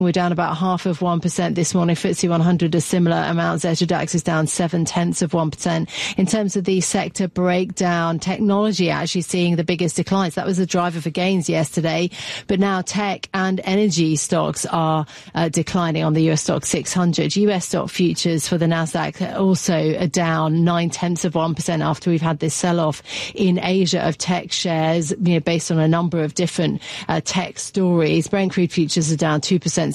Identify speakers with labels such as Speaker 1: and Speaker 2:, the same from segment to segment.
Speaker 1: We're down about 0.5% this morning. FTSE 100 a similar amount. Zeta DAX is down 0.7%. In terms of the sector breakdown, technology actually seeing the biggest declines. That was the driver for gains yesterday. But now tech and energy stocks are declining on the US stock 600. US stock futures for the Nasdaq also down 0.9% after we've had this sell-off in Asia of tech shares, based on a number of different tech stories. Brent crude futures are down 2%.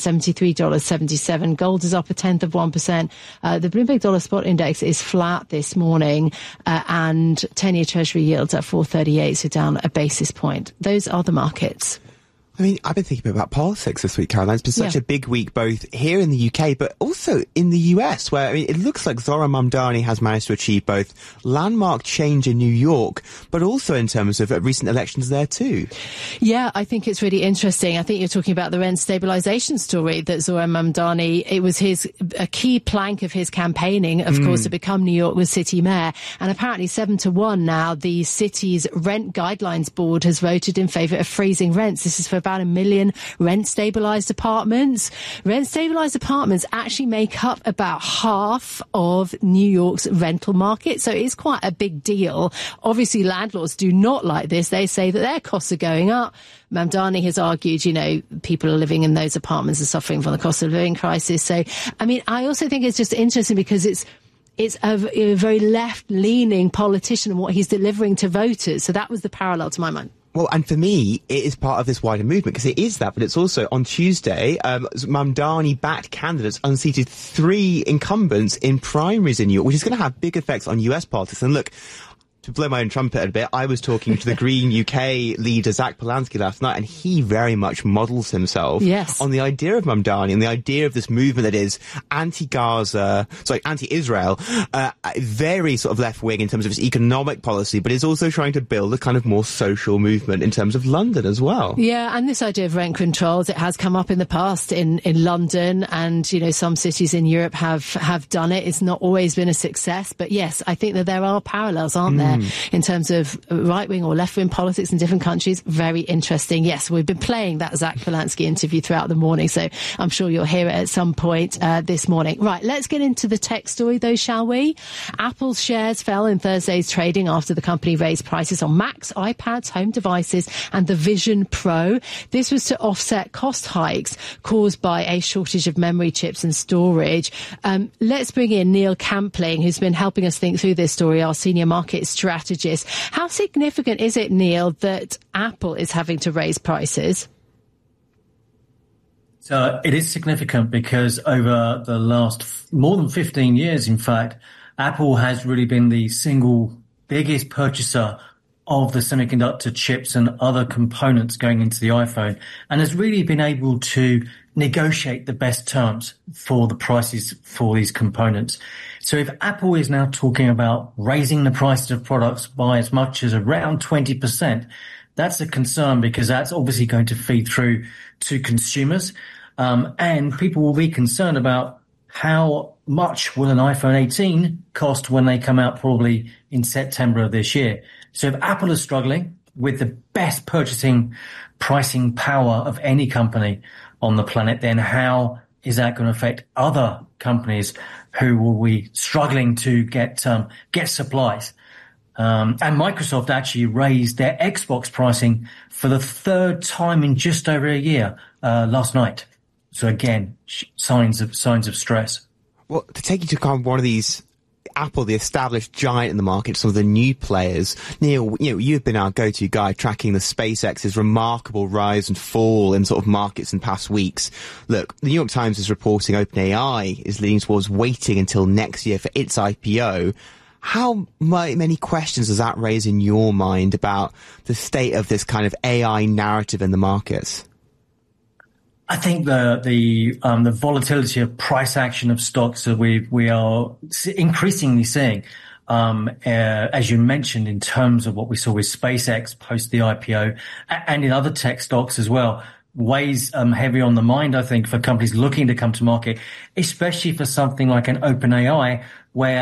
Speaker 1: $73.77. Gold is up 0.1%. The Bloomberg Dollar Spot Index is flat this morning, and 10-year Treasury yields at 4.38, so down a basis point. Those are the markets.
Speaker 2: I mean, I've been thinking about politics this week, Caroline. It's been such a big week, both here in the UK, but also in the US, where, it looks like Zohran Mamdani has managed to achieve both landmark change in New York, but also in terms of recent elections there too.
Speaker 1: Yeah, I think it's really interesting. I think you're talking about the rent stabilisation story that Zohran Mamdani, it was a key plank of his campaigning, of course, to become New York city mayor. And apparently 7-1 now, the city's rent guidelines board has voted in favour of freezing rents. This is for about 1 million rent-stabilised apartments. Rent-stabilised apartments actually make up about half of New York's rental market, so it's quite a big deal. Obviously, landlords do not like this. They say that their costs are going up. Mamdani has argued, people are living in those apartments are suffering from the cost of living crisis. So, I also think it's just interesting because it's a very left-leaning politician and what he's delivering to voters. So that was the parallel to my mind.
Speaker 2: Well, and for me, it is part of this wider movement, because it is that, but it's also on Tuesday, Mamdani-backed candidates unseated 3 incumbents in primaries in New York, which is going to have big effects on US politics. And look, to blow my own trumpet a bit, I was talking to the Green UK leader, Zach Polanski, last night, and he very much models himself on the idea of Mamdani and the idea of this movement that is anti-Gaza, anti-Israel, very sort of left-wing in terms of its economic policy, but is also trying to build a kind of more social movement in terms of London as well.
Speaker 1: Yeah, and this idea of rent controls, it has come up in the past in London, and, some cities in Europe have done it. It's not always been a success, but yes, I think that there are parallels, aren't there? In terms of right-wing or left-wing politics in different countries. Very interesting. Yes, we've been playing that Zach Polanski interview throughout the morning, so I'm sure you'll hear it at some point this morning. Right, let's get into the tech story though, shall we? Apple's shares fell in Thursday's trading after the company raised prices on Macs, iPads, home devices and the Vision Pro. This was to offset cost hikes caused by a shortage of memory chips and storage. Let's bring in Neil Campling, who's been helping us think through this story, our senior market strategist. How significant is it, Neil, that Apple is having to raise prices?
Speaker 3: So it is significant because over the last more than 15 years, in fact, Apple has really been the single biggest purchaser of the semiconductor chips and other components going into the iPhone, and has really been able to negotiate the best terms for the prices for these components. So if Apple is now talking about raising the prices of products by as much as around 20%, that's a concern, because that's obviously going to feed through to consumers. And people will be concerned about how much will an iPhone 18 cost when they come out, probably in September of this year. So if Apple is struggling with the best pricing power of any company on the planet, then how is that going to affect other companies who will be struggling to get supplies? And Microsoft actually raised their Xbox pricing for the 3rd time in just over a year last night. So again, signs of stress.
Speaker 2: Well, to take you to kind of one of these, Apple, the established giant in the market, some of the new players. Neil, you've been our go-to guy tracking the SpaceX's remarkable rise and fall in sort of markets in past weeks. Look, the New York Times is reporting OpenAI is leaning towards waiting until next year for its IPO. How many questions does that raise in your mind about the state of this kind of AI narrative in the markets?
Speaker 3: I think the volatility of price action of stocks that we are increasingly seeing, as you mentioned, in terms of what we saw with SpaceX post the IPO and in other tech stocks as well, weighs heavy on the mind, I think, for companies looking to come to market, especially for something like an OpenAI, where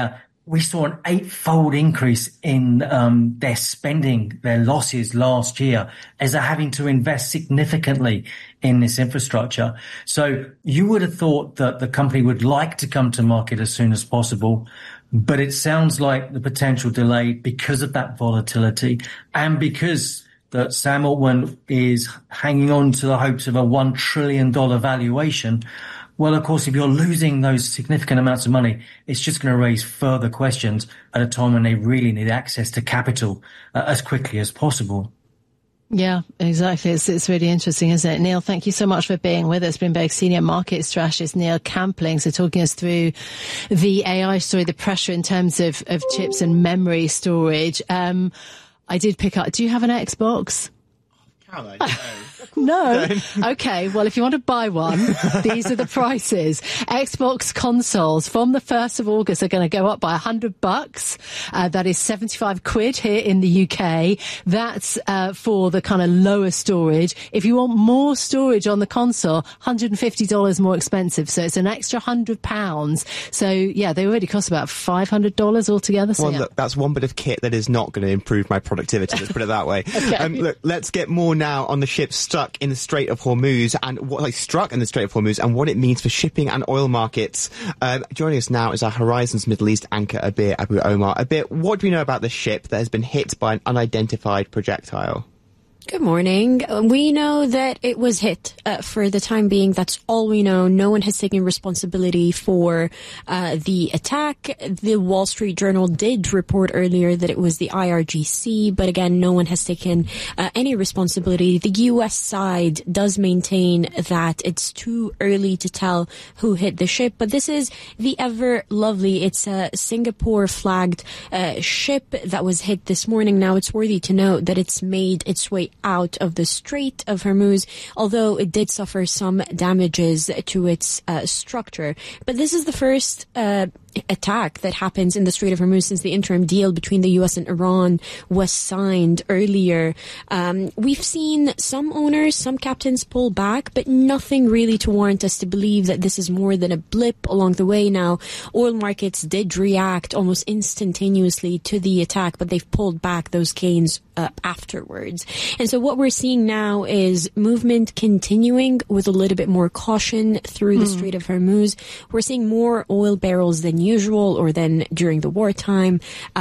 Speaker 3: we saw an 8-fold increase in their spending, their losses last year, as they're having to invest significantly in this infrastructure. So you would have thought that the company would like to come to market as soon as possible, but it sounds like the potential delay because of that volatility and because that Sam Altman is hanging on to the hopes of a $1 trillion valuation. Well, of course, if you're losing those significant amounts of money, it's just going to raise further questions at a time when they really need access to capital as quickly as possible.
Speaker 1: Yeah, exactly. It's really interesting, isn't it? Neil, thank you so much for being with us. Bloomberg senior market strategist Neil Campling. So talking us through the AI story, the pressure in terms of chips and memory storage. I did pick up. Do you have an Xbox?
Speaker 2: Caroline, no.
Speaker 1: No. Okay. Well, if you want to buy one, these are the prices. Xbox consoles from the 1st of August are going to go up by $100. That is 75 quid here in the UK. That's for the kind of lower storage. If you want more storage on the console, $150 more expensive. So it's an extra £100. So yeah, they already cost about $500 altogether. So,
Speaker 2: well, look, that's one bit of kit that is not going to improve my productivity. Let's put it that way.
Speaker 1: Okay.
Speaker 2: Look, let's get more now on the ship stuck in the Strait of Hormuz and struck in the Strait of Hormuz and what it means for shipping and oil markets. Joining us now is our Horizons Middle East anchor, Abir Abu Omar. Abir, what do we know about the ship that has been hit by an unidentified projectile?
Speaker 4: Good morning. We know that it was hit for the time being. That's all we know. No one has taken responsibility for the attack. The Wall Street Journal did report earlier that it was the IRGC, but again, no one has taken any responsibility. The U.S. side does maintain that it's too early to tell who hit the ship, but this is the Ever Lovely. It's a Singapore-flagged ship that was hit this morning. Now, it's worthy to note that it's made its way out of the Strait of Hormuz, although it did suffer some damages to its structure. But this is the first attack that happens in the Strait of Hormuz since the interim deal between the U.S. and Iran was signed earlier. We've seen some owners, some captains pull back, but nothing really to warrant us to believe that this is more than a blip along the way. Now, oil markets did react almost instantaneously to the attack, but they've pulled back those gains afterwards. And so what we're seeing now is movement continuing with a little bit more caution through the Strait of Hormuz. We're seeing more oil barrels than usual or than during the wartime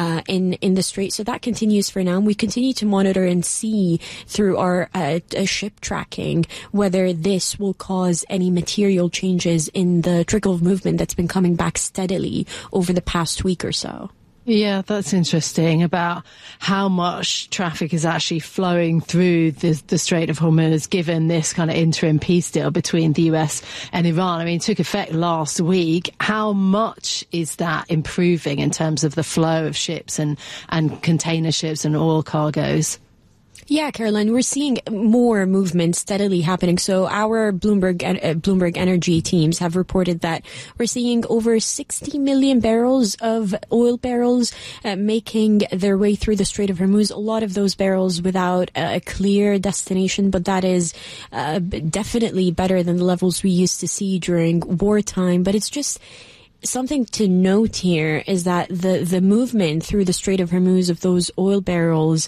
Speaker 4: in the Strait. So that continues for now. We continue to monitor and see through our ship tracking whether this will cause any material changes in the trickle of movement that's been coming back steadily over the past week or so.
Speaker 1: Yeah, that's interesting about how much traffic is actually flowing through the Strait of Hormuz, given this kind of interim peace deal between the US and Iran. I mean, it took effect last week. How much is that improving in terms of the flow of ships and container ships and oil cargoes?
Speaker 4: Yeah, Caroline, we're seeing more movement steadily happening. So our Bloomberg Energy teams have reported that we're seeing over 60 million barrels of oil barrels making their way through the Strait of Hormuz. A lot of those barrels without a clear destination, but that is definitely better than the levels we used to see during wartime. But it's just something to note here is that the movement through the Strait of Hormuz of those oil barrels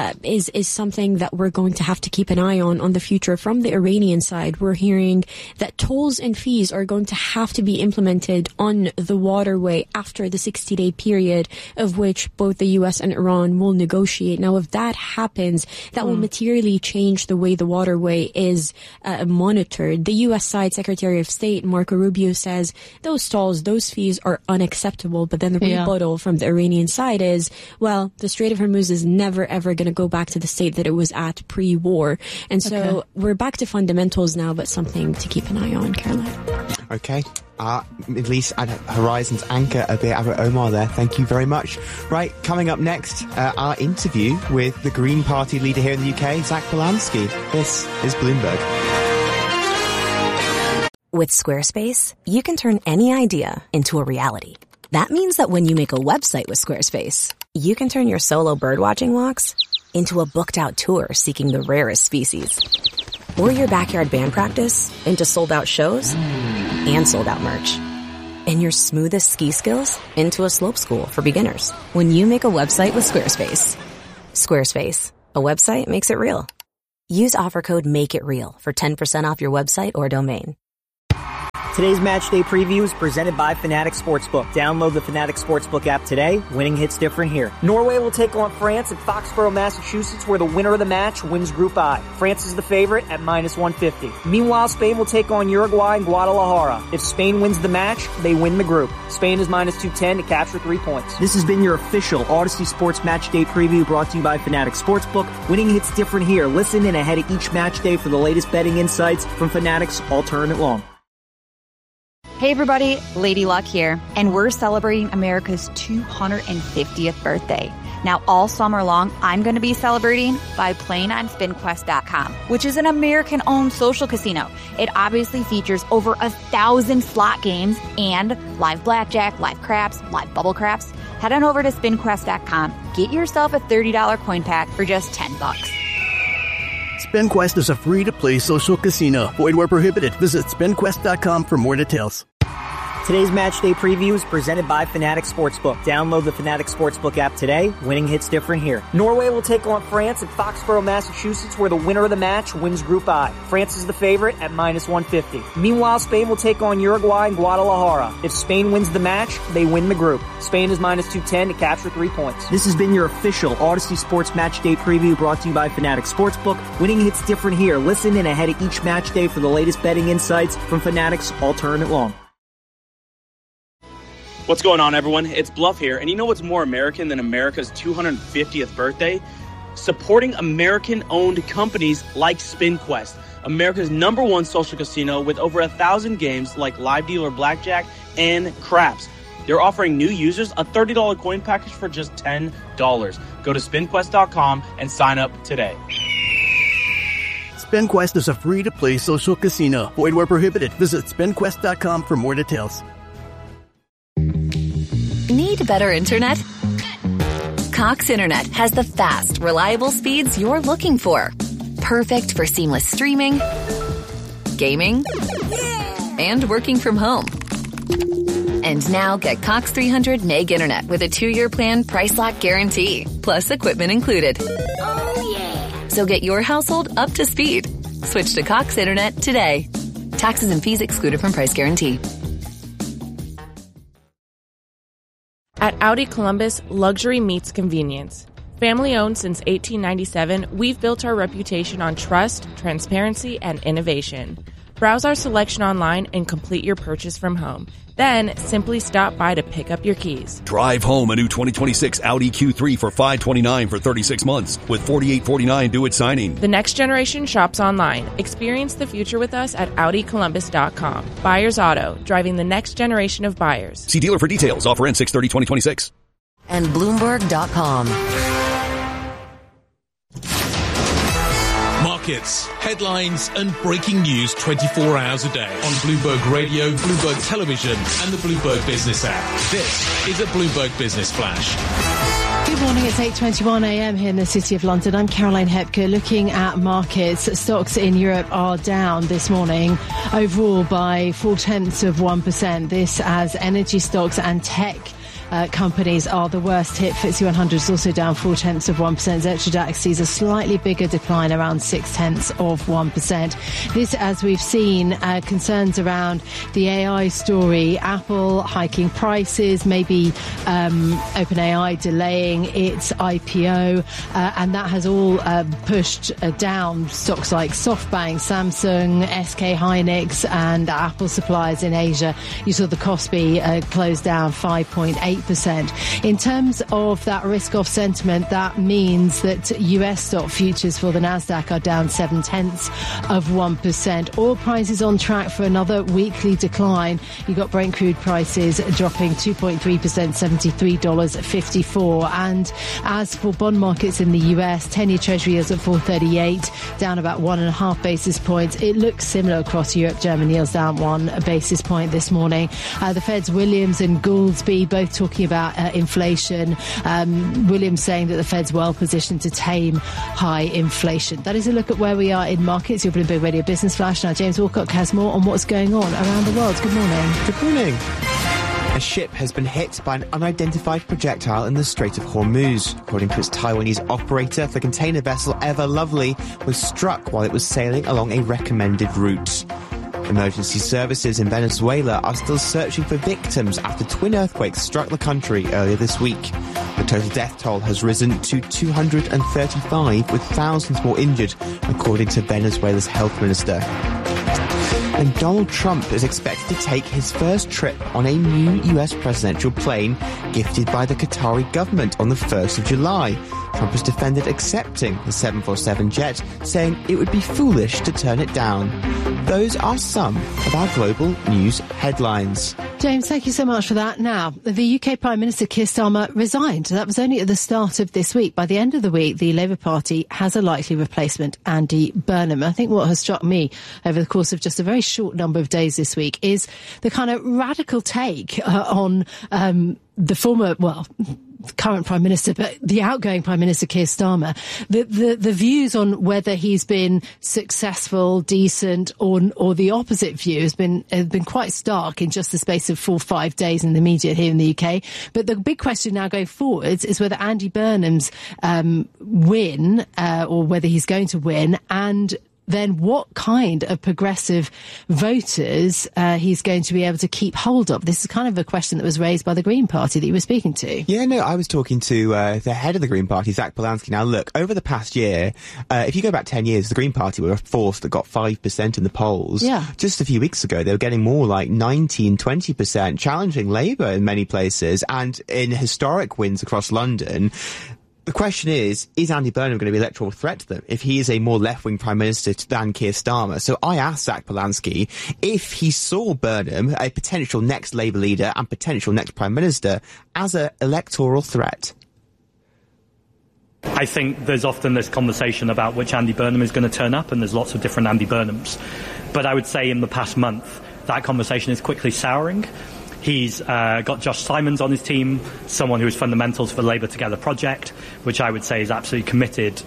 Speaker 4: is something that we're going to have to keep an eye on the future. From the Iranian side, we're hearing that tolls and fees are going to have to be implemented on the waterway after the 60-day period of which both the U.S. and Iran will negotiate. Now, if that happens, that will materially change the way the waterway is monitored. The U.S. side Secretary of State Marco Rubio says those tolls, those fees are unacceptable. But then the rebuttal from the Iranian side is, well, the Strait of Hormuz is never, ever going to go back to the state that it was at pre-war. And so we're back to fundamentals now, but something to keep an eye on, Caroline.
Speaker 2: Okay. Middle East and Horizons anchor Abir Abu Omar there. Thank you very much. Right, coming up next, our interview with the Green Party leader here in the UK, Zach Polanski. This is Bloomberg.
Speaker 5: With Squarespace, you can turn any idea into a reality. That means that when you make a website with Squarespace, you can turn your solo birdwatching walks into a booked-out tour seeking the rarest species. Or your backyard band practice into sold-out shows and sold-out merch. and your smoothest ski skills into a slope school for beginners when you make a website with Squarespace. Squarespace, a website makes it real. Use offer code MAKEITREAL for 10% off your website or domain.
Speaker 6: Today's Match Day Preview is presented by Fanatics Sportsbook. Download the Fanatics Sportsbook app today. Winning hits different here. Norway will take on France at Foxborough, Massachusetts, where the winner of the match wins Group I. France is the favorite at -150. Meanwhile, Spain will take on Uruguay in Guadalajara. If Spain wins the match, they win the group. Spain is -210 to capture 3 points. This has been your official Odyssey Sports Match Day Preview brought to you by Fanatics Sportsbook. Winning hits different here. Listen in ahead of each match day for the latest betting insights from Fanatics all tournament long.
Speaker 7: Hey everybody, Lady Luck here, and we're celebrating America's 250th birthday. Now all summer long, I'm going to be celebrating by playing on SpinQuest.com, which is an American-owned social casino. It obviously features over 1,000 slot games and live blackjack, live craps, live bubble craps. Head on over to SpinQuest.com, get yourself a $30 coin pack for just $10.
Speaker 8: SpinQuest is a free-to-play social casino. Void where prohibited. Visit SpinQuest.com for more details.
Speaker 6: Today's Match Day Preview is presented by Fanatics Sportsbook. Download the Fanatics Sportsbook app today. Winning hits different here. Norway will take on France at Foxborough, Massachusetts, where the winner of the match wins Group I. France is the favorite at -150. Meanwhile, Spain will take on Uruguay in Guadalajara. If Spain wins the match, they win the group. Spain is -210 to capture 3 points. This has been your official Odyssey Sports Match Day Preview brought to you by Fanatics Sportsbook. Winning hits different here. Listen in ahead of each match day for the latest betting insights from Fanatics all tournament long.
Speaker 9: What's going on, everyone? It's Bluff here, and you know what's more American than America's 250th birthday? Supporting American-owned companies like SpinQuest, America's #1 social casino with over 1,000 games like live dealer blackjack and craps. They're offering new users a $30 coin package for just $10. Go to SpinQuest.com and sign up today.
Speaker 8: SpinQuest is a free-to-play social casino. Void where prohibited. Visit SpinQuest.com for more details.
Speaker 10: Need better internet? Cox Internet has the fast, reliable speeds you're looking for. Perfect for seamless streaming, gaming, and working from home. And now get Cox 300 meg internet with a 2-year plan price lock guarantee, plus equipment included. Oh yeah! So get your household up to speed. Switch to Cox Internet today. Taxes and fees excluded from price guarantee.
Speaker 11: At Audi Columbus, luxury meets convenience. Family owned since 1897, we've built our reputation on trust, transparency, and innovation. Browse our selection online and complete your purchase from home. Then, simply stop by to pick up your keys.
Speaker 12: Drive home a new 2026 Audi Q3 for $529 for 36 months with $4,849 due at signing.
Speaker 11: The next generation shops online. Experience the future with us at AudiColumbus.com. Buyers Auto, driving the next generation of buyers.
Speaker 12: See dealer for details. Offer ends 6/30/2026.
Speaker 10: And Bloomberg.com.
Speaker 13: Markets, headlines, and breaking news 24 hours a day on Bloomberg Radio, Bloomberg Television, and the Bloomberg Business app. This is a Bloomberg Business Flash.
Speaker 1: Good morning, it's 8:21 a.m. here in the City of London. I'm Caroline Hepker. Looking at markets, stocks in Europe are down this morning, overall by 0.4%. This as energy stocks and tech companies are the worst hit. FTSE 100 is also down 0.4%. Xetra DAX sees a slightly bigger decline, around 0.6%. This, as we've seen, concerns around the AI story, Apple hiking prices, maybe OpenAI delaying its IPO, and that has all pushed down stocks like SoftBank, Samsung, SK Hynix, and Apple suppliers in Asia. You saw the Kospi close down 5.8%. In terms of that risk-off sentiment, that means that US stock futures for the Nasdaq are down 0.7%. Oil prices on track for another weekly decline. You got Brent crude prices dropping 2.3%, $73.54. And as for bond markets in the US, 10-year Treasury is at 4.38, down about 1.5 basis points. It looks similar across Europe. German yields down 1 basis point this morning. The Fed's Williams and Goolsbee both talking about inflation. Williams saying that the Fed's well positioned to tame high inflation. That is a look at where we are in markets. Your Bloomberg Radio Business Flash. Now James Wilcock has more on what's going on around the world. Good morning.
Speaker 2: Good morning. A ship has been hit by an unidentified projectile in the Strait of Hormuz. According to its Taiwanese operator, the container vessel Ever Lovely was struck while it was sailing along a recommended route. Emergency services in Venezuela are still searching for victims after twin earthquakes struck the country earlier this week. The total death toll has risen to 235, with thousands more injured, according to Venezuela's health minister. And Donald Trump is expected to take his first trip on a new US presidential plane gifted by the Qatari government on the 1st of July. Trump has defended accepting the 747 jet, saying it would be foolish to turn it down. Those are some of our global news headlines.
Speaker 1: James, thank you so much for that. Now, the UK Prime Minister Keir Starmer resigned. That was only at the start of this week. By the end of the week, the Labour Party has a likely replacement, Andy Burnham. I think what has struck me over the course of just a very short number of days this week is the kind of radical take on the former, current Prime Minister, but the outgoing Prime Minister Keir Starmer, the views on whether he's been successful, decent, or the opposite view has been quite stark in just the space of 4 or 5 days in the media here in the UK. But the big question now going forwards is whether Andy Burnham's win, or whether he's going to win, and then what kind of progressive voters he's going to be able to keep hold of. This is kind of a question that was raised by the Green Party that you were speaking to.
Speaker 2: Yeah, no, I was talking to the head of the Green Party, Zach Polanski. Now, look, over the past year, if you go back 10 years, the Green Party were a force that got 5% in the polls.
Speaker 1: Yeah.
Speaker 2: Just a few weeks ago, they were getting more like 19, 20%, challenging Labour in many places, and in historic wins across London. The question is Andy Burnham going to be an electoral threat to them if he is a more left-wing Prime Minister than Keir Starmer? So I asked Zach Polanski if he saw Burnham, a potential next Labour leader and potential next Prime Minister, as an electoral threat.
Speaker 14: I think there's often this conversation about which Andy Burnham is going to turn up, and there's lots of different Andy Burnhams. But I would say in the past month, that conversation is quickly souring. He's got Josh Simons on his team, someone who is fundamental to the Labour Together project, which I would say is absolutely committed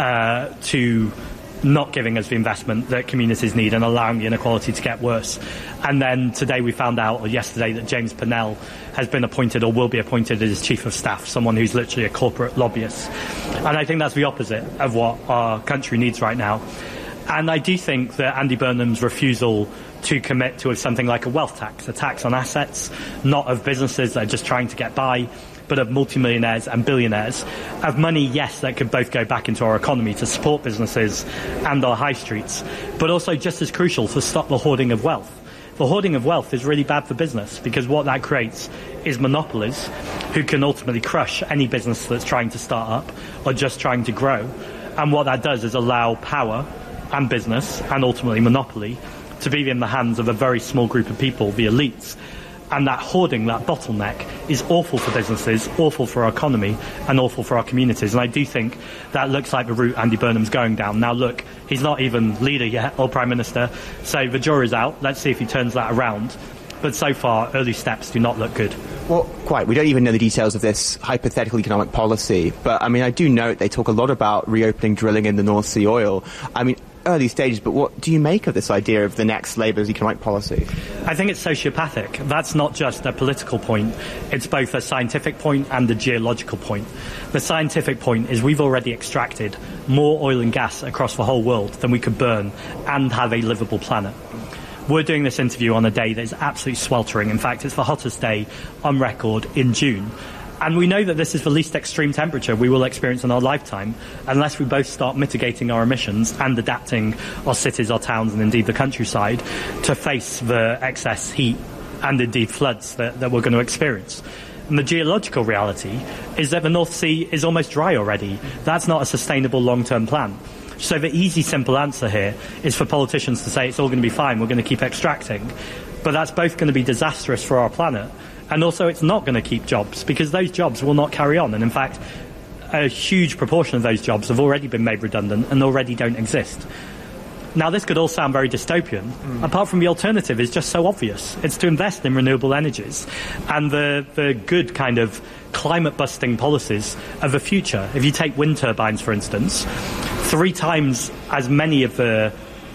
Speaker 14: to not giving us the investment that communities need and allowing the inequality to get worse. And then today we found out, or yesterday, that James Purnell has been appointed or will be appointed as Chief of Staff, someone who's literally a corporate lobbyist. And I think that's the opposite of what our country needs right now. And I do think that Andy Burnham's refusal to commit to something like a wealth tax, a tax on assets, not of businesses that are just trying to get by, but of multimillionaires and billionaires, of money, yes, that could both go back into our economy to support businesses and our high streets, but also just as crucial to stop the hoarding of wealth. The hoarding of wealth is really bad for business because what that creates is monopolies who can ultimately crush any business that's trying to start up or just trying to grow. And what that does is allow power and business and ultimately monopoly to be in the hands of a very small group of people, the elites. And that hoarding, that bottleneck, is awful for businesses, awful for our economy, and awful for our communities. And I do think that looks like the route Andy Burnham's going down. Now, look, he's not even leader yet or Prime Minister, so the jury's out. Let's see if he turns that around. But so far, early steps do not look good.
Speaker 2: Well, quite. We don't even know the details of this hypothetical economic policy. But, I mean, I do note they talk a lot about reopening drilling in the North Sea oil. I mean, early stages, but what do you make of this idea of the next Labour's economic policy?
Speaker 14: I think it's sociopathic. That's not just a political point. It's both a scientific point and a geological point. The scientific point is we've already extracted more oil and gas across the whole world than we could burn and have a livable planet. We're doing this interview on a day that is absolutely sweltering. In fact, it's the hottest day on record in June. And we know that this is the least extreme temperature we will experience in our lifetime unless we both start mitigating our emissions and adapting our cities, our towns, and indeed the countryside to face the excess heat and indeed floods that we're going to experience. And the geological reality is that the North Sea is almost dry already. That's not a sustainable long-term plan. So the easy, simple answer here is for politicians to say it's all going to be fine, we're going to keep extracting. But that's both going to be disastrous for our planet. And also it's not going to keep jobs because those jobs will not carry on. And in fact, a huge proportion of those jobs have already been made redundant and already don't exist. Now, this could all sound very dystopian, apart from the alternative is just so obvious. It's to invest in renewable energies and the good kind of climate-busting policies of the future. If you take wind turbines, for instance, 3 times as many of the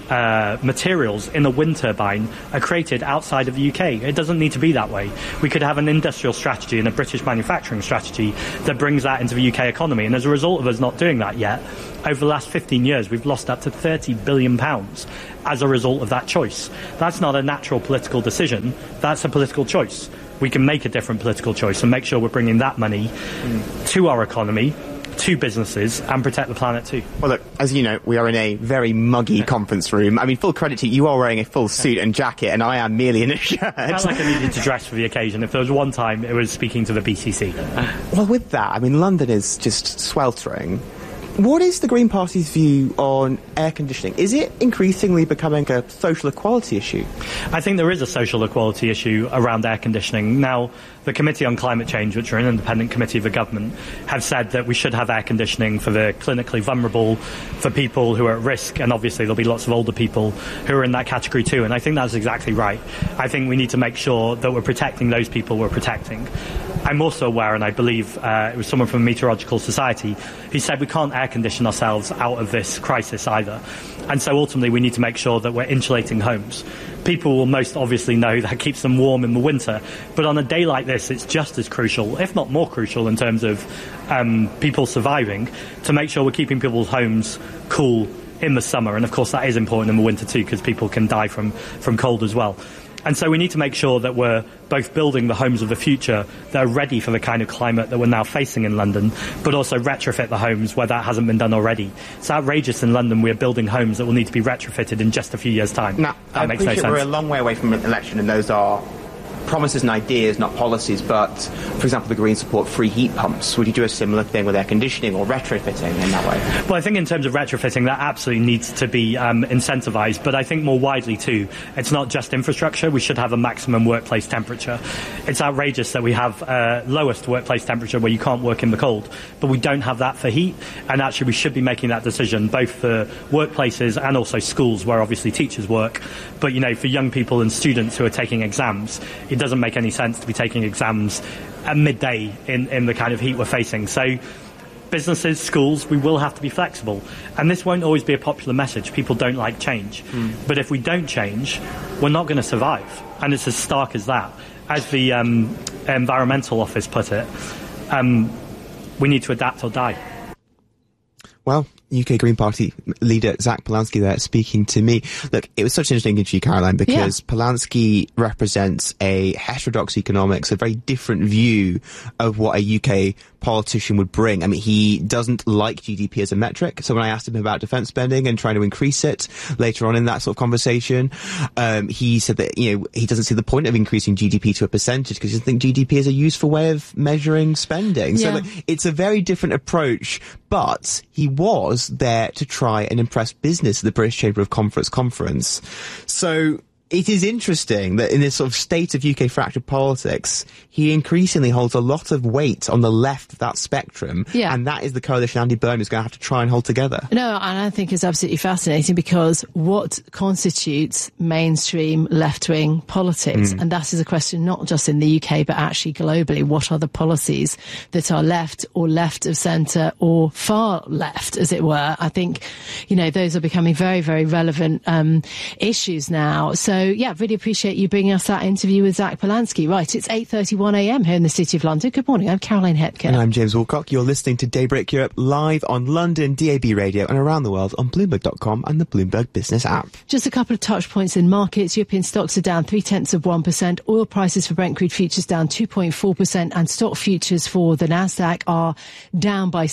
Speaker 14: materials in a wind turbine are created outside of the UK. It doesn't need to be that way. We could have an industrial strategy and a British manufacturing strategy that brings that into the UK economy. And as a result of us not doing that yet, over the last 15 years, we've lost up to £30 billion as a result of that choice. That's not a natural political decision. That's a political choice. We can make a different political choice and make sure we're bringing that money to our economy, to businesses, and protect the planet too.
Speaker 2: Well, look, as you know, we are in a very muggy conference room. I mean, full credit to you. You are wearing a full suit and jacket, and I am merely in a shirt.
Speaker 14: I felt like I needed to dress for the occasion. If there was one time, it was speaking to the BCC.
Speaker 2: Well, with that, I mean, London is just sweltering. What is the Green Party's view on air conditioning? Is it increasingly becoming a social equality issue?
Speaker 14: I think there is a social equality issue around air conditioning. Now, the Committee on Climate Change, which are an independent committee of the government, have said that we should have air conditioning for the clinically vulnerable, for people who are at risk, and obviously there'll be lots of older people who are in that category too, and I think that's exactly right. I think we need to make sure that we're protecting those people we're protecting. I'm also aware, and I believe it was someone from the Meteorological Society who said we can't air condition ourselves out of this crisis either. And so ultimately we need to make sure that we're insulating homes. People will most obviously know that keeps them warm in the winter, but on a day like this it's just as crucial, if not more crucial, in terms of people surviving, to make sure we're keeping people's homes cool in the summer. And of course that is important in the winter too, because people can die from cold as well. And so we need to make sure that we're both building the homes of the future that are ready for the kind of climate that we're now facing in London, but also retrofit the homes where that hasn't been done already. It's outrageous in London we're building homes that will need to be retrofitted in just a few years' time.
Speaker 2: Now, I appreciate we're a long way away from an election, and those are promises and ideas, not policies, but, for example, the Greens support free heat pumps. Would you do a similar thing with air conditioning or retrofitting in that way?
Speaker 14: Well, I think in terms of retrofitting, that absolutely needs to be incentivised, but I think more widely too, it's not just infrastructure. We should have a maximum workplace temperature. It's outrageous that we have lowest workplace temperature where you can't work in the cold, but we don't have that for heat, and actually we should be making that decision both for workplaces and also schools where obviously teachers work. But, you know, for young people and students who are taking exams, it doesn't make any sense to be taking exams at midday in the kind of heat we're facing. So businesses, schools, we will have to be flexible. And this won't always be a popular message. People don't like change. But if we don't change, we're not going to survive. And it's as stark as that. As the Environmental Office put it, we need to adapt or die.
Speaker 2: Well, UK Green Party leader Zach Polanski there speaking to me. Look, it was such an interesting interview, Caroline, because Polanski represents a heterodox economics, a very different view of what a UK politician would bring. I mean, he doesn't like GDP as a metric. So when I asked him about defence spending and trying to increase it later on in that sort of conversation, he said that, you know, he doesn't see the point of increasing GDP to a percentage because he doesn't think GDP is a useful way of measuring spending. So it's a very different approach, but he was there to try and impress business at the British Chamber of Commerce conference. So it is interesting that in this sort of state of UK fractured politics, he increasingly holds a lot of weight on the left of that spectrum, and that is the coalition Andy Burnham is going to have to try and hold together.
Speaker 1: No, and I think it's absolutely fascinating because what constitutes mainstream left-wing politics? And that is a question not just in the UK, but actually globally. What are the policies that are left or left of centre or far left, as it were? I think, you know, those are becoming very, very relevant issues now. So, yeah, really appreciate you bringing us that interview with Zach Polanski. Right, it's 8:31 a.m. here in the City of London. Good morning, I'm Caroline Hepker.
Speaker 2: And I'm James Wilcock. You're listening to Daybreak Europe live on London DAB radio and around the world on Bloomberg.com and the Bloomberg Business app.
Speaker 1: Just a couple of touch points in markets. European stocks are down 0.3%. Oil prices for Brent crude futures down 2.4%, and stock futures for the Nasdaq are down by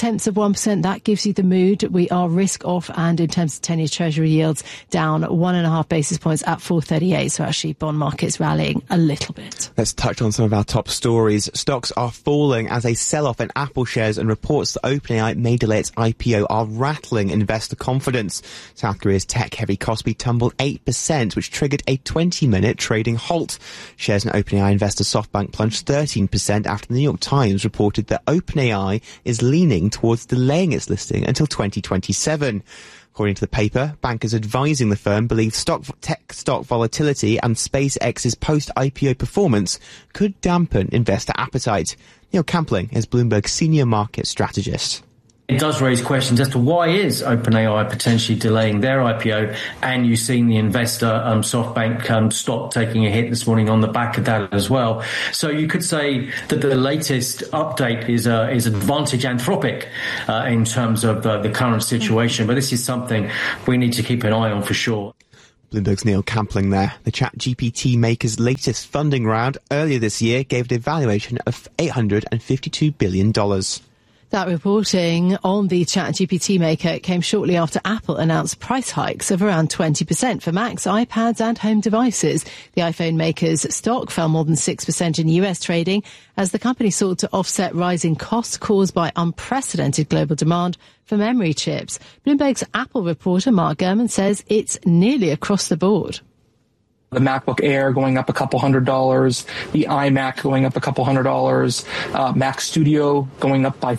Speaker 1: 0.6%. That gives you the mood. We are risk off, and in terms of 10-year Treasury yields, down 1.5 basis points at 4.38. So actually bond markets rallying a little bit.
Speaker 2: Let's touch on some of our top stories. Stocks are falling as a sell-off in Apple shares, and reports that OpenAI may delay its IPO are rattling investor confidence. South Korea's tech-heavy Kospi tumbled 8%, which triggered a 20-minute trading halt. Shares in OpenAI investor SoftBank plunged 13% after the New York Times reported that OpenAI is leaning towards delaying its listing until 2027. According to the paper, bankers advising the firm believe tech stock volatility and SpaceX's post-IPO performance could dampen investor appetite. Neil Campling is Bloomberg's senior market strategist.
Speaker 3: It does raise questions as to why is OpenAI potentially delaying their IPO, and you've seen the investor SoftBank stock taking a hit this morning on the back of that as well. So you could say that the latest update is Advantage Anthropic in terms of the current situation, but this is something we need to keep an eye on for sure.
Speaker 2: Bloomberg's Neil Campling there. The ChatGPT maker's latest funding round earlier this year gave it a valuation of $852 billion.
Speaker 1: That reporting on the ChatGPT maker came shortly after Apple announced price hikes of around 20% for Macs, iPads and home devices. The iPhone maker's stock fell more than 6% in US trading as the company sought to offset rising costs caused by unprecedented global demand for memory chips. Bloomberg's Apple reporter Mark Gurman says it's nearly across the board.
Speaker 15: The MacBook Air going up a couple $100, the iMac going up a couple $100, Mac Studio going up by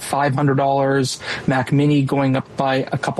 Speaker 15: $500, Mac Mini going up by a couple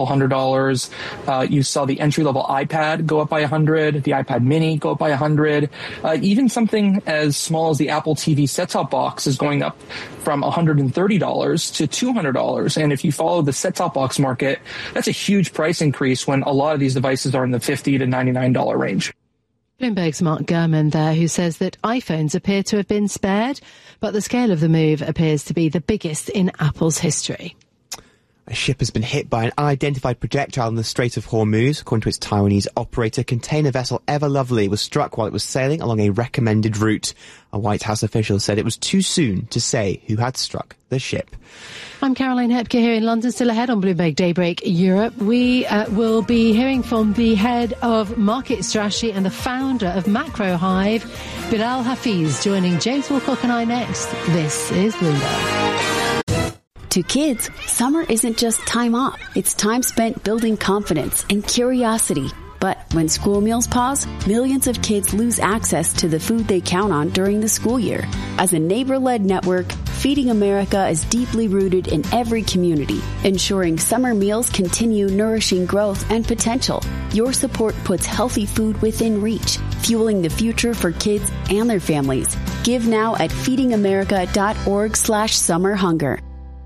Speaker 15: $100. You saw the entry-level iPad go up by $100, the iPad Mini go up by $100. Even something as small as the Apple TV set-top box is going up from $130 to $200. And if you follow the set-top box market, that's a huge price increase when a lot of these devices are in the $50 to $99 range.
Speaker 1: Bloomberg's Mark Gurman there, who says that iPhones appear to have been spared, but the scale of the move appears to be the biggest in Apple's history.
Speaker 2: A ship has been hit by an unidentified projectile in the Strait of Hormuz. According to its Taiwanese operator, container vessel Ever Lovely was struck while it was sailing along a recommended route. A White House official said it was too soon to say who had struck the ship.
Speaker 1: I'm Caroline Hepke here in London, still ahead on Bloomberg Daybreak Europe. We will be hearing from the head of market strategy and the founder of Macro Hive, Bilal Hafiz, joining James Wilcock and I next. This is Bloomberg.
Speaker 16: To kids, summer isn't just time off. It's time spent building confidence and curiosity. But when school meals pause, millions of kids lose access to the food they count on during the school year. As a neighbor-led network, Feeding America is deeply rooted in every community, ensuring summer meals continue nourishing growth and potential. Your support puts healthy food within reach, fueling the future for kids and their families. Give now at feedingamerica.org/summerhunger.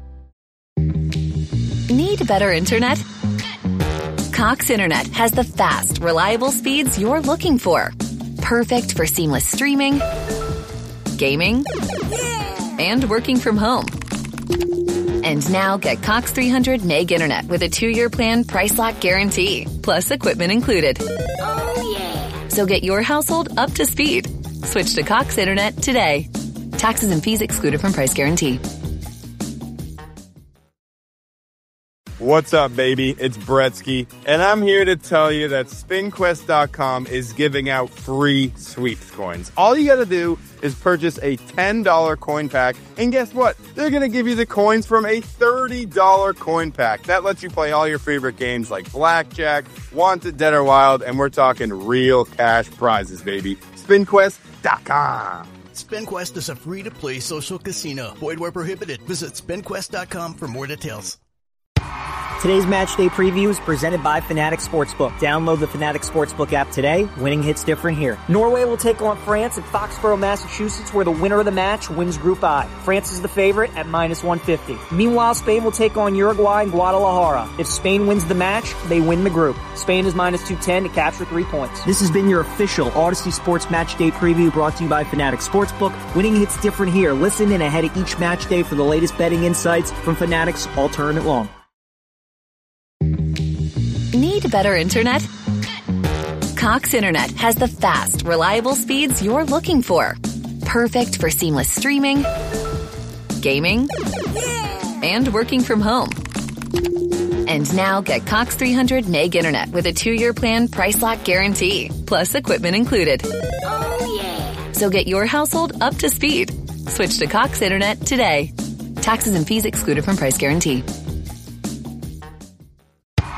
Speaker 10: Need better internet? Cox Internet has the fast, reliable speeds you're looking for. Perfect for seamless streaming, gaming, and working from home. And now get Cox 300 meg internet with a 2-year plan price lock guarantee, plus equipment included. Oh yeah! So get your household up to speed. Switch to Cox Internet today. Taxes and fees excluded from price guarantee.
Speaker 17: What's up, baby? It's Bretsky, and I'm here to tell you that SpinQuest.com is giving out free sweeps coins. All you gotta do is purchase a $10 coin pack, and guess what? They're gonna give you the coins from a $30 coin pack. That lets you play all your favorite games like Blackjack, Wanted, Dead or Wild, and we're talking real cash prizes, baby. SpinQuest.com.
Speaker 8: SpinQuest is a free-to-play social casino. Void where prohibited. Visit SpinQuest.com for more details.
Speaker 6: Today's match day preview is presented by Fanatics Sportsbook. Download the Fanatics Sportsbook app today. Winning hits different here. Norway will take on France at Foxborough, Massachusetts, where the winner of the match wins Group I. France is the favorite at -150. Meanwhile, Spain will take on Uruguay in Guadalajara. If Spain wins the match, they win the group. Spain is -210 to capture 3 points. This has been your official Odyssey Sports Match Day preview brought to you by Fanatics Sportsbook. Winning hits different here. Listen in ahead of each match day for the latest betting insights from Fanatics all tournament long.
Speaker 10: Need better internet? Cox Internet has the fast, reliable speeds you're looking for. Perfect for seamless streaming, gaming, and working from home. And now get Cox 300 meg internet with a 2-year plan price lock guarantee, plus equipment included. Oh yeah! So get your household up to speed. Switch to Cox Internet today. Taxes and fees excluded from price guarantee.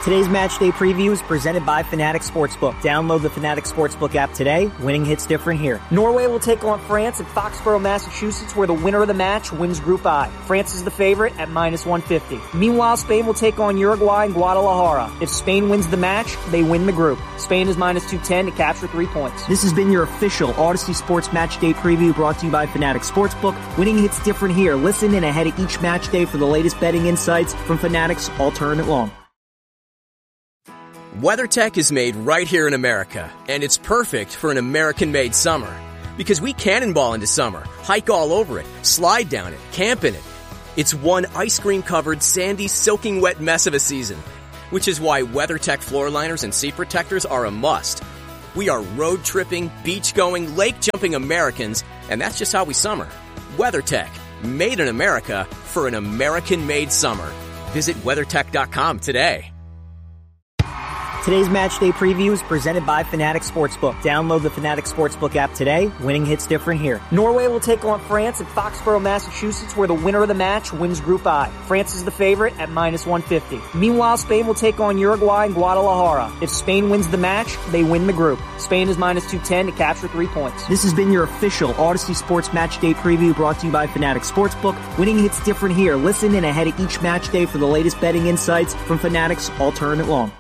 Speaker 6: Today's match day preview is presented by Fanatics Sportsbook. Download the Fanatics Sportsbook app today. Winning hits different here. Norway will take on France at Foxborough, Massachusetts, where the winner of the match wins Group I. France is the favorite at -150. Meanwhile, Spain will take on Uruguay in Guadalajara. If Spain wins the match, they win the group. Spain is -210 to capture 3 points. This has been your official Odyssey Sports Match Day preview brought to you by Fanatics Sportsbook. Winning hits different here. Listen in ahead of each match day for the latest betting insights from Fanatics all tournament long.
Speaker 18: WeatherTech is made right here in America, and it's perfect for an American-made summer. Because we cannonball into summer, hike all over it, slide down it, camp in it. It's one ice cream-covered, sandy, soaking wet mess of a season, which is why WeatherTech floor liners and seat protectors are a must. We are road-tripping, beach-going, lake-jumping Americans, and that's just how we summer. WeatherTech, made in America for an American-made summer. Visit WeatherTech.com today.
Speaker 6: Today's match day preview is presented by Fanatics Sportsbook. Download the Fanatics Sportsbook app today. Winning hits different here. Norway will take on France at Foxborough, Massachusetts, where the winner of the match wins Group I. France is the favorite at -150. Meanwhile, Spain will take on Uruguay in Guadalajara. If Spain wins the match, they win the group. Spain is -210 to capture 3 points. This has been your official Odyssey Sports Match Day preview brought to you by Fanatics Sportsbook. Winning hits different here. Listen in ahead of each match day for the latest betting insights from Fanatics all tournament long.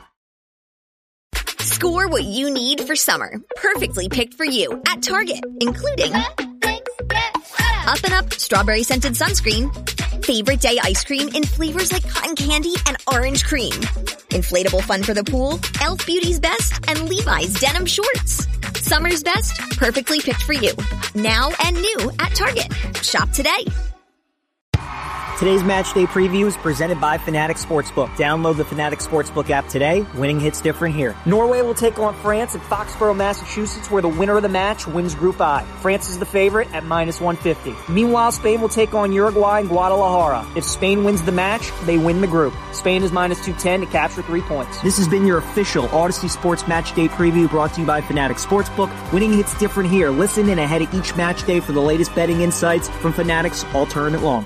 Speaker 19: Score what you need for summer. Perfectly picked for you at Target, including Up and Up strawberry scented sunscreen, favorite day ice cream in flavors like cotton candy and orange cream, inflatable fun for the pool, Elf Beauty's Best, and Levi's denim shorts. Summer's best, perfectly picked for you. Now and new at Target. Shop today.
Speaker 6: Today's match day preview is presented by Fanatics Sportsbook. Download the Fanatics Sportsbook app today. Winning hits different here. Norway will take on France at Foxborough, Massachusetts, where the winner of the match wins Group I. France is the favorite at -150. Meanwhile, Spain will take on Uruguay in Guadalajara. If Spain wins the match, they win the group. Spain is -210 to capture 3 points. This has been your official Odyssey Sports Match Day preview brought to you by Fanatics Sportsbook. Winning hits different here. Listen in ahead of each match day for the latest betting insights from Fanatics all tournament long.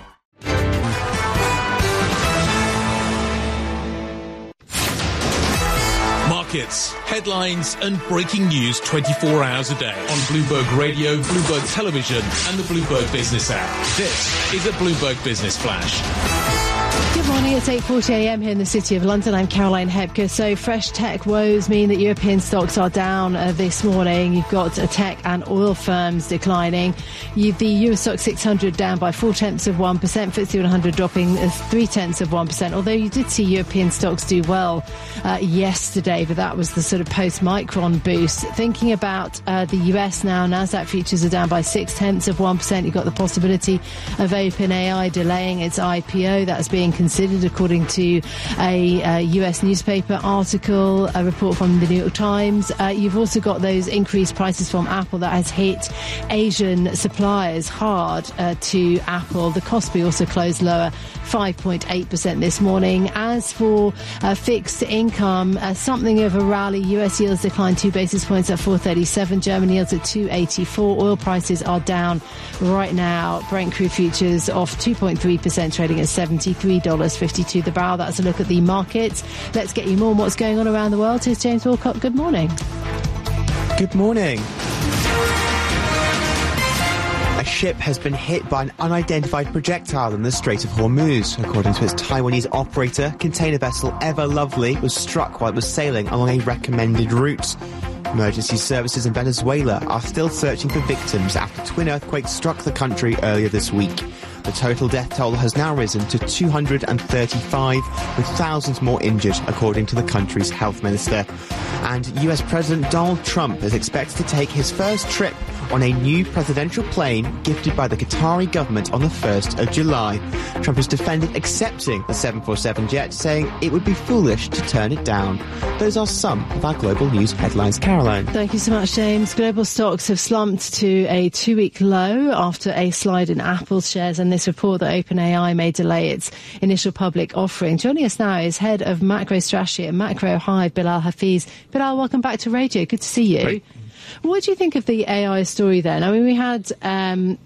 Speaker 13: Markets, headlines, and breaking news 24 hours a day on Bloomberg Radio, Bloomberg Television, and the Bloomberg Business app. This is a Bloomberg Business Flash.
Speaker 1: Good morning, it's 8:40 a.m. here in the City of London. I'm Caroline Hebke. So fresh tech woes mean that European stocks are down this morning. You've got tech and oil firms declining. The Euro Stoxx 600 down by 0.4%, FTSE 100 dropping 0.3%, although you did see European stocks do well yesterday, but that was the sort of post-Micron boost. Thinking about the US now, NASDAQ futures are down by 0.6%. You've got the possibility of OpenAI delaying its IPO. That's being considered according to a US newspaper article, a report from the New York Times. You've also got those increased prices from Apple that has hit Asian suppliers hard to Apple. The Kospi also closed lower, 5.8% this morning. As for fixed income, something of a rally. US yields declined 2 basis points at 4.37. German yields at 2.84. Oil prices are down right now. Brent crude futures off 2.3%, trading at $73.52 the barrel. That's a look at the markets. Let's get you more on what's going on around the world. Here's James Walcott. Good morning.
Speaker 2: Good morning. A ship has been hit by an unidentified projectile in the Strait of Hormuz. According to its Taiwanese operator, container vessel Ever Lovely was struck while it was sailing along a recommended route. Emergency services in Venezuela are still searching for victims after twin earthquakes struck the country earlier this week. The total death toll has now risen to 235, with thousands more injured, according to the country's health minister. And US President Donald Trump is expected to take his first trip on a new presidential plane gifted by the Qatari government on the 1st of July. Trump has defended accepting the 747 jet, saying it would be foolish to turn it down. Those are some of our global news headlines. Caroline.
Speaker 1: Thank you so much, James. Global stocks have slumped to a 2-week low after a slide in Apple's shares and this report that OpenAI may delay its initial public offering. Joining us now is head of macro strategy at Macro Hive, Bilal Hafeez. Bilal, welcome back to radio. Good to see you. Great. What do you think of the AI story then? I mean, we had,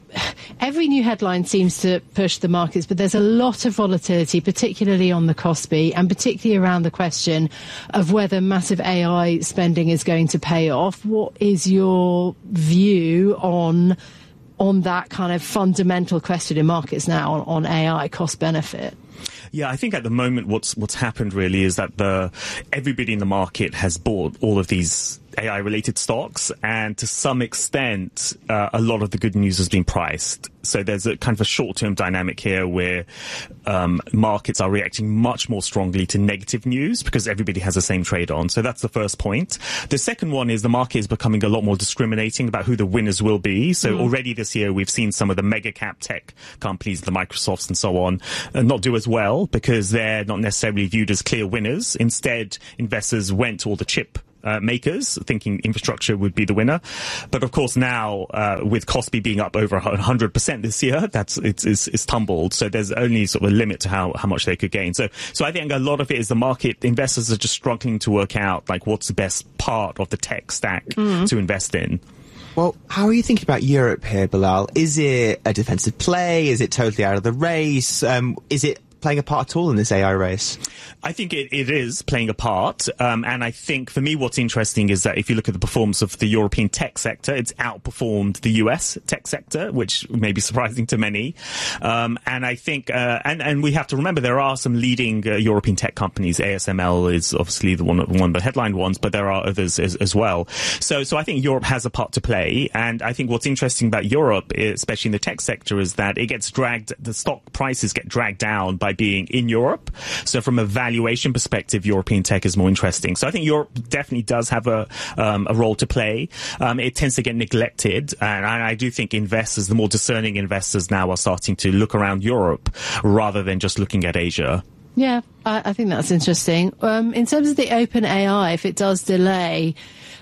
Speaker 1: every new headline seems to push the markets, but there's a lot of volatility, particularly on the Kospi, and particularly around the question of whether massive AI spending is going to pay off. What is your view on that kind of fundamental question in markets now on AI cost benefit?
Speaker 20: Yeah, I think at the moment what's happened really is that everybody in the market has bought all of these AI-related stocks, and to some extent, a lot of the good news has been priced. So there's a kind of a short-term dynamic here where markets are reacting much more strongly to negative news because everybody has the same trade on. So that's the first point. The second one is the market is becoming a lot more discriminating about who the winners will be. So already this year we've seen some of the mega cap tech companies, the Microsofts and so on, not do as well because they're not necessarily viewed as clear winners. Instead, investors went to all the chip makers, thinking infrastructure would be the winner. But of course now, with Kospi being up over 100% this year, it's tumbled. So there's only sort of a limit to how much they could gain. So I think a lot of it is the market investors are just struggling to work out like what's the best part of the tech stack to invest in.
Speaker 2: Well, how are you thinking about Europe here, Bilal? Is it a defensive play? Is it totally out of the race? Is it playing a part at all in this AI race?
Speaker 20: I think it is playing a part. And I think for me, what's interesting is that if you look at the performance of the European tech sector, it's outperformed the US tech sector, which may be surprising to many. And I think, and we have to remember there are some leading European tech companies. ASML is obviously the one of the headline ones, but there are others as well. So I think Europe has a part to play. And I think what's interesting about Europe, especially in the tech sector, is that the stock prices get dragged down by being in Europe. So from a valuation perspective, European tech is more interesting. So I think Europe definitely does have a role to play. It tends to get neglected. And I do think investors, the more discerning investors now are starting to look around Europe rather than just looking at Asia.
Speaker 1: Yeah, I think that's interesting. In terms of the OpenAI, if it does delay,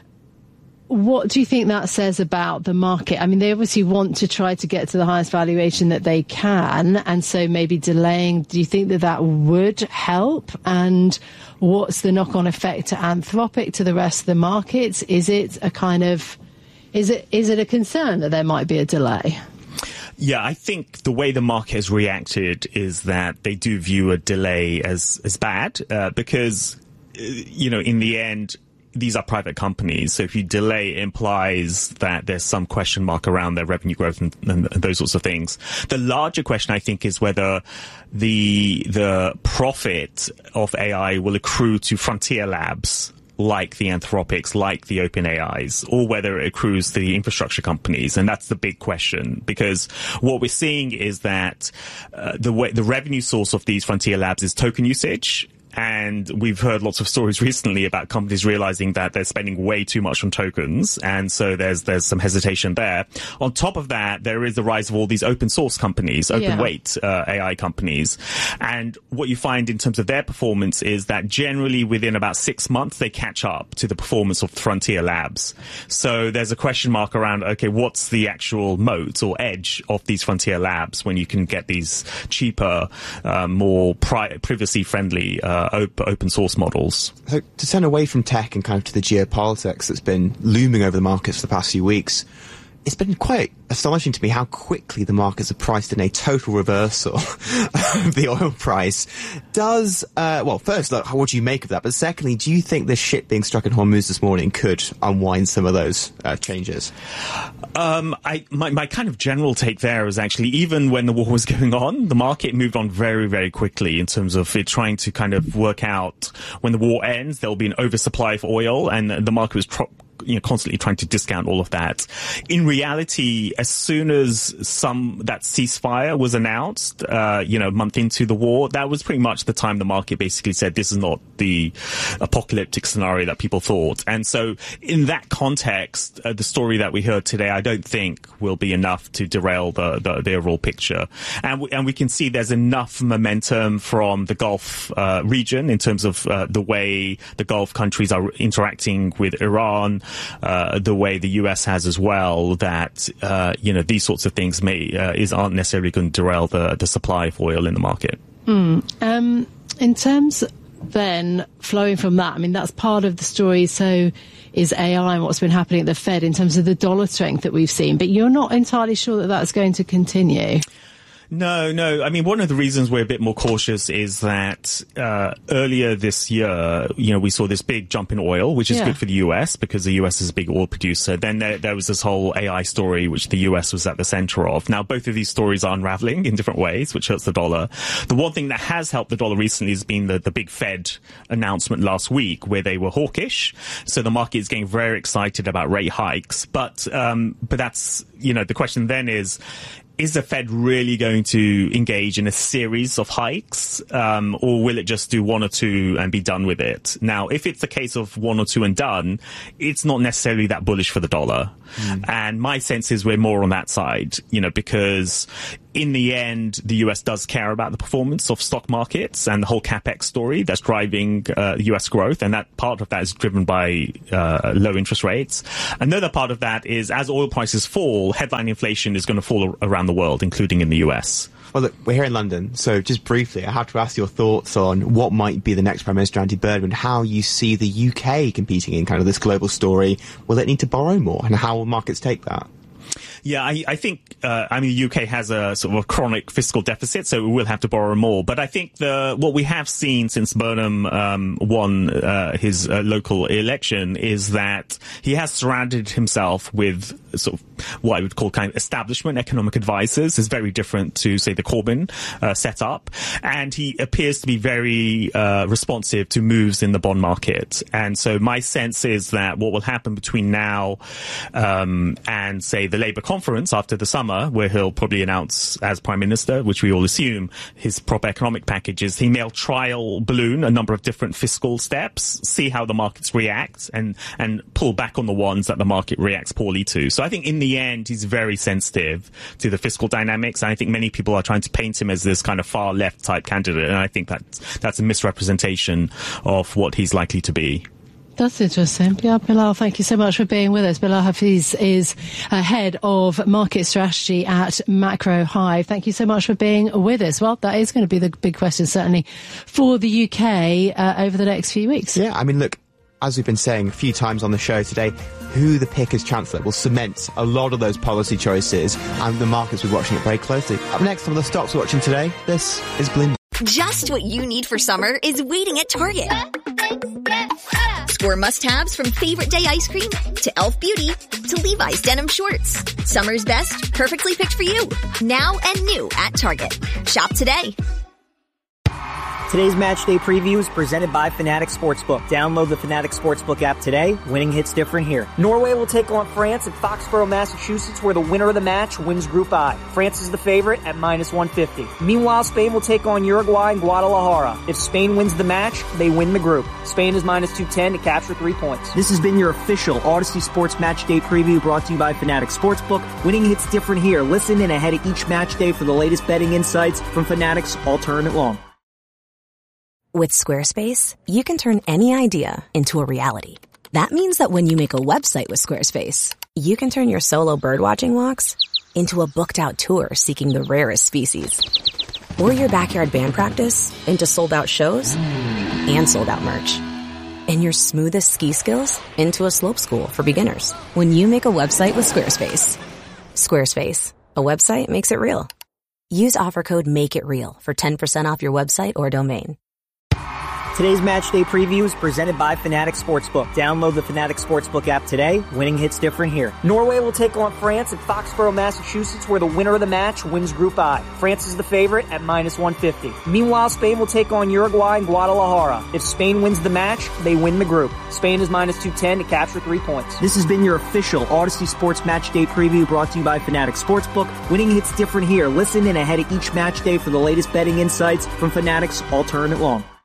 Speaker 1: what do you think that says about the market? I mean, they obviously want to try to get to the highest valuation that they can, and so maybe delaying, do you think that would help? And what's the knock-on effect to Anthropic, to the rest of the markets? Is it a concern that there might be a delay?
Speaker 20: Yeah, I think the way the market has reacted is that they do view a delay as bad, because, in the end, these are private companies. So if you delay, it implies that there's some question mark around their revenue growth and those sorts of things. The larger question, I think, is whether the profit of AI will accrue to frontier labs like the Anthropics, like the OpenAIs, or whether it accrues to the infrastructure companies. And that's the big question, because what we're seeing is that the revenue source of these frontier labs is token usage. And we've heard lots of stories recently about companies realizing that they're spending way too much on tokens. And so there's some hesitation there. On top of that, there is the rise of all these open source companies, open weight AI companies. And what you find in terms of their performance is that generally within about 6 months, they catch up to the performance of frontier labs. So there's a question mark around, okay, what's the actual moat or edge of these frontier labs when you can get these cheaper, more privacy friendly open source models?
Speaker 2: So to turn away from tech and kind of to the geopolitics that's been looming over the markets for the past few weeks, it's been quite astonishing to me how quickly the markets are priced in a total reversal of the oil price. First, look, what do you make of that? But secondly, do you think the ship being struck in Hormuz this morning could unwind some of those changes?
Speaker 20: My kind of general take there is actually, even when the war was going on, the market moved on very, very quickly in terms of it trying to kind of work out when the war ends, there'll be an oversupply of oil, and the market was constantly trying to discount all of that. In reality, as soon as that ceasefire was announced, a month into the war, that was pretty much the time the market basically said this is not the apocalyptic scenario that people thought. And so in that context, the story that we heard today, I don't think will be enough to derail the overall picture. And we can see there's enough momentum from the Gulf region in terms of the way the Gulf countries are interacting with Iran, the way the US has as well, that these sorts of things aren't necessarily going to derail the supply of oil in the market.
Speaker 1: In terms then flowing from that, I mean, that's part of the story. So is AI and what's been happening at the Fed in terms of the dollar strength that we've seen. But you're not entirely sure that that's going to continue.
Speaker 20: No. I mean, one of the reasons we're a bit more cautious is that earlier this year, we saw this big jump in oil, which is good for the US because the US is a big oil producer. Then there was this whole AI story, which the US was at the center of. Now, both of these stories are unraveling in different ways, which hurts the dollar. The one thing that has helped the dollar recently has been the big Fed announcement last week where they were hawkish. So the market is getting very excited about rate hikes. But that's, the question then is the Fed really going to engage in a series of hikes, or will it just do one or two and be done with it? Now, if it's the case of one or two and done, it's not necessarily that bullish for the dollar. And my sense is we're more on that side, because in the end, the US does care about the performance of stock markets and the whole capex story that's driving US growth. And that part of that is driven by low interest rates. Another part of that is as oil prices fall, headline inflation is going to fall around the world, including in the US.
Speaker 2: Well, look, we're here in London, so just briefly, I have to ask your thoughts on what might be the next Prime Minister, Andy Burnham, how you see the UK competing in kind of this global story. Will it need to borrow more, and how will markets take that?
Speaker 20: Yeah, I think, the UK has a sort of a chronic fiscal deficit, so we will have to borrow more. But I think what we have seen since Burnham won his local election is that he has surrounded himself with sort of what I would call kind of establishment economic advisors. Is very different to, say, the Corbyn setup. And he appears to be very responsive to moves in the bond market. And so my sense is that what will happen between now and, say, the Labour conference after the summer, where he'll probably announce as Prime Minister, which we all assume, his proper economic packages, he may trial balloon a number of different fiscal steps, see how the markets react, and pull back on the ones that the market reacts poorly to. So I think in the end, he's very sensitive to the fiscal dynamics. And I think many people are trying to paint him as this kind of far left type candidate. And I think that's a misrepresentation of what he's likely to be.
Speaker 1: That's interesting. Yeah, Bilal, thank you so much for being with us. Bilal Hafeez is head of market strategy at Macro Hive. Thank you so much for being with us. Well, that is going to be the big question, certainly, for the UK over the next few weeks.
Speaker 2: Yeah, I mean, look, as we've been saying a few times on the show today, who the pick as Chancellor will cement a lot of those policy choices, and the markets will be watching it very closely. Up next, some of the stocks we're watching today, this is Bloomberg.
Speaker 19: Just what you need for summer is waiting at Target. Score must-haves from favorite day ice cream to Elf Beauty to Levi's denim shorts. Summer's best, perfectly picked for you. Now and new at Target. Shop today.
Speaker 6: Today's match day preview is presented by Fanatics Sportsbook. Download the Fanatics Sportsbook app today. Winning hits different here. Norway will take on France at Foxborough, Massachusetts, where the winner of the match wins Group I. France is the favorite at -150. Meanwhile, Spain will take on Uruguay in Guadalajara. If Spain wins the match, they win the group. Spain is -210 to capture 3 points. This has been your official Odyssey Sports Match Day preview brought to you by Fanatics Sportsbook. Winning hits different here. Listen in ahead of each match day for the latest betting insights from Fanatics all tournament long.
Speaker 5: With Squarespace, you can turn any idea into a reality. That means that when you make a website with Squarespace, you can turn your solo birdwatching walks into a booked-out tour seeking the rarest species. Or your backyard band practice into sold-out shows and sold-out merch. And your smoothest ski skills into a slope school for beginners. When you make a website with Squarespace. Squarespace, a website makes it real. Use offer code MAKEITREAL for 10% off your website or domain.
Speaker 6: Today's match day preview is presented by Fanatics Sportsbook. Download the Fanatics Sportsbook app today. Winning hits different here. Norway will take on France at Foxborough, Massachusetts, where the winner of the match wins Group I. France is the favorite at -150. Meanwhile, Spain will take on Uruguay in Guadalajara. If Spain wins the match, they win the group. Spain is -210 to capture 3 points. This has been your official Odyssey Sports Match Day preview brought to you by Fanatics Sportsbook. Winning hits different here. Listen in ahead of each match day for the latest betting insights from Fanatics all tournament long.